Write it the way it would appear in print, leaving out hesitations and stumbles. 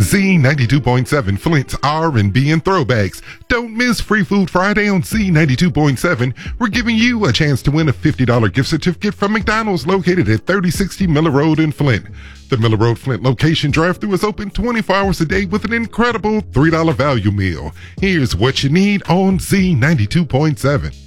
Z92.7, Flint's R&B and throwbacks. Don't miss Free Food Friday on Z92.7. We're giving you a chance to win a $50 gift certificate from McDonald's located at 3060 Miller Road in Flint. The Miller Road Flint location drive-thru is open 24 hours a day with an incredible $3 value meal. Here's what you need on Z92.7.